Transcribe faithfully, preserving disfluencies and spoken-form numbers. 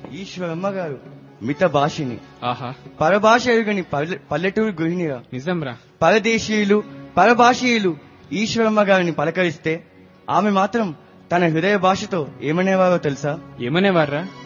ఈశ్వరమ్మ గారు మిత భాషిని, ఆహా పరభాష ఎరుగని పల్లె- పల్లెటూరు గృహిణిగా. నిజంరా. పరదేశీయులు పరభాషీయులు ఈశ్వరమ్మ గారిని పలకరిస్తే ఆమె మాత్రం తన హృదయ భాషతో ఏమనేవారో తెలుసా? ఏమనేవారా?